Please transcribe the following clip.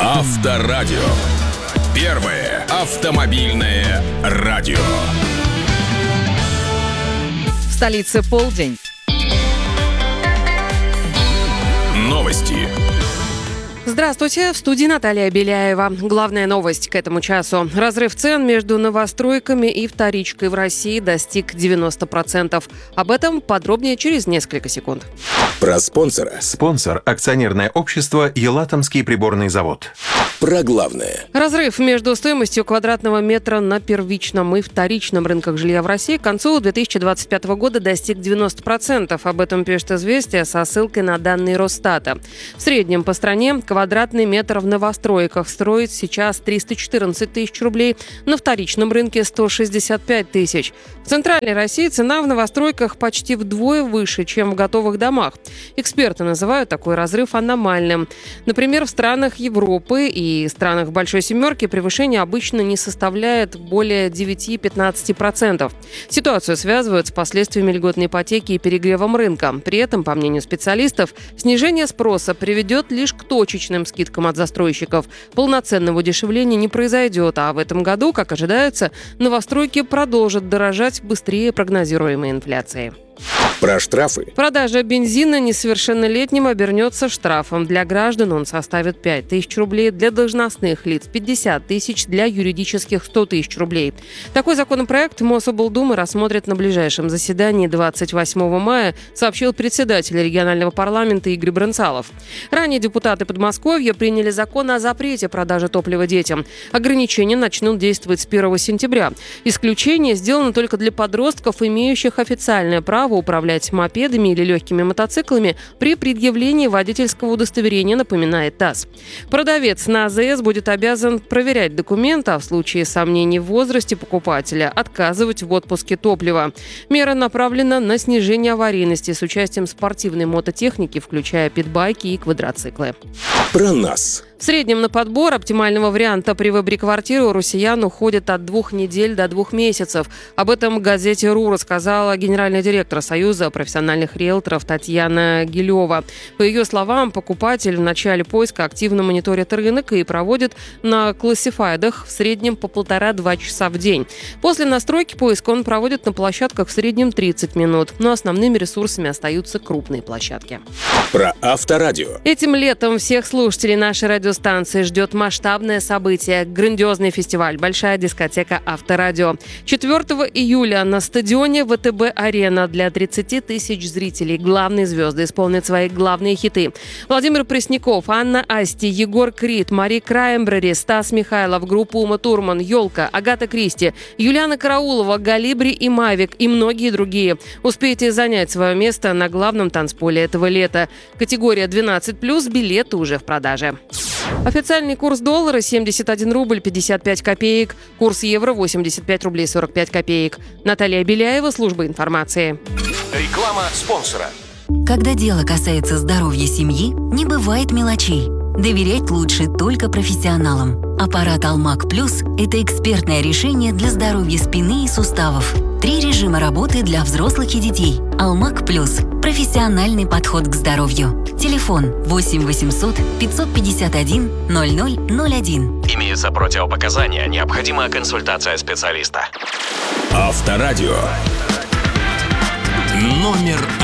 Авторадио. Первое автомобильное радио. В столице полдень. Новости. Здравствуйте, в студии Наталья Беляева. Главная новость к этому часу. Разрыв цен между новостройками и вторичкой в России достиг 90%. Об этом подробнее через несколько секунд. Про спонсора. Спонсор – акционерное общество «Елатомский приборный завод». Про главное. Разрыв между стоимостью квадратного метра на первичном и вторичном рынках жилья в России к концу 2025 года достиг 90%. Об этом пишет «Известия» со ссылкой на данные Росстата. В среднем по стране квадратный метр в новостройках строит сейчас 314 тысяч рублей, на вторичном рынке 165 тысяч. В центральной России цена в новостройках почти вдвое выше, чем в готовых домах. Эксперты называют такой разрыв аномальным. Например, в странах Европы и странах Большой Семерки превышение обычно не составляет более 9-15%. Ситуацию связывают с последствиями льготной ипотеки и перегревом рынка. При этом, по мнению специалистов, снижение спроса приведет лишь к точечным скидкам от застройщиков. Полноценного удешевления не произойдет, а в этом году, как ожидается, новостройки продолжат дорожать быстрее прогнозируемой инфляции. Про штрафы. Продажа бензина несовершеннолетним обернется штрафом. Для граждан он составит 5 тысяч рублей, для должностных лиц 50 тысяч, для юридических 100 тысяч рублей. Такой законопроект Мособлдумы рассмотрит на ближайшем заседании 28 мая, сообщил председатель регионального парламента Игорь Брынцалов. Ранее депутаты Подмосковья приняли закон о запрете продажи топлива детям. Ограничения начнут действовать с 1 сентября. Исключение сделано только для подростков, имеющих официальное право управлять мопедами или легкими мотоциклами при предъявлении водительского удостоверения, напоминает ТАСС. Продавец на АЗС будет обязан проверять документы, а в случае сомнений в возрасте покупателя отказывать в отпуске топлива. Мера направлена на снижение аварийности с участием спортивной мототехники, включая питбайки и квадроциклы. Про нас. В среднем на подбор оптимального варианта при выборе квартиры у россиян уходит от 2 недель до 2 месяцев. Об этом газете «РУ» рассказала генеральный директор Союза профессиональных риэлторов Татьяна Гилева. По ее словам, покупатель в начале поиска активно мониторит рынок и проводит на классифайдах в среднем по 1,5-2 часа в день. После настройки поиска он проводит на площадках в среднем 30 минут, но основными ресурсами остаются крупные площадки. Про Авторадио. Этим летом всех слушателей нашей радиостанции ждет масштабное событие – грандиозный фестиваль «Большая дискотека Авторадио». 4 июля на стадионе ВТБ-арена для 30 тысяч зрителей главные звезды исполнят свои главные хиты. Владимир Пресняков, Анна Асти, Егор Крид, Мари Краймбрери, Стас Михайлов, группа Ума Турман, Ёлка, Агата Кристи, Юлиана Караулова, Галибри и Мавик и многие другие. Успейте занять свое место на главном танцполе этого лета. Категория 12+, билеты уже в продаже. Официальный курс доллара 71 рубль 55 копеек, курс евро 85 рублей 45 копеек. Наталья Беляева, служба информации. Реклама спонсора. Когда дело касается здоровья семьи, не бывает мелочей. Доверять лучше только профессионалам. Аппарат «Алмак Плюс» – это экспертное решение для здоровья спины и суставов. 3 режима работы для взрослых и детей. «Алмак Плюс» – профессиональный подход к здоровью. Телефон 8 800 551 0001. Имеются противопоказания, необходима консультация специалиста. Авторадио. Номер